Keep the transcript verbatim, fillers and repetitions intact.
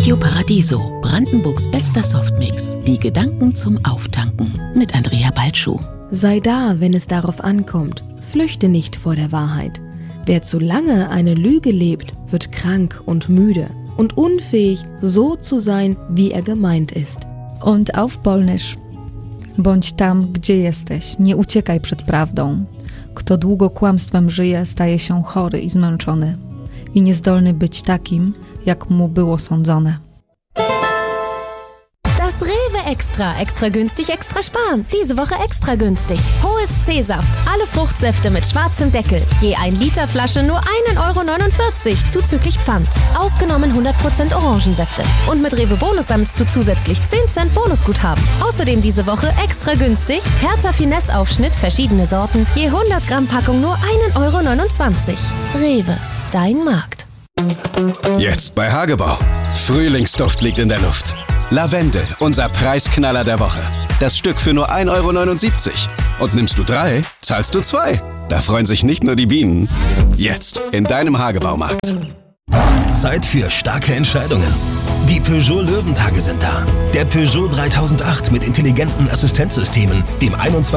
Radio Paradiso, Brandenburgs bester Softmix. Die Gedanken zum Auftanken mit Andrea Balschuh. Sei da, wenn es darauf ankommt. Flüchte nicht vor der Wahrheit. Wer zu lange eine Lüge lebt, wird krank und müde und unfähig, so zu sein, wie er gemeint ist. Und auf Polnisch. Bądź tam, gdzie jesteś. Nie uciekaj przed prawdą. Kto długo kłamstwem żyje, staje się chory i zmęczony. I niezdolny być takim, jak mu było sądzone. Das Rewe Extra. Extra günstig, extra sparen. Diese Woche extra günstig. Hohes C-Saft. Alle Fruchtsäfte mit schwarzem Deckel. Je ein Liter Flasche nur ein Euro neunundvierzig zuzüglich Pfand. Ausgenommen hundert Prozent Orangensäfte. Und mit Rewe Bonus sammelst du zusätzlich zehn Cent Bonusguthaben. Außerdem diese Woche extra günstig. Hertha Finesse Aufschnitt, verschiedene Sorten. Je hundert Gramm Packung nur ein Euro neunundzwanzig. Rewe, dein Markt. Jetzt bei Hagebau. Frühlingsduft liegt in der Luft. Lavendel, unser Preisknaller der Woche. Das Stück für nur ein Euro neunundsiebzig. Und nimmst du drei, zahlst du zwei. Da freuen sich nicht nur die Bienen. Jetzt in deinem Hagebaumarkt. Zeit für starke Entscheidungen. Die Peugeot Löwentage sind da. Der Peugeot dreitausendacht mit intelligenten Assistenzsystemen, dem einundzwanzig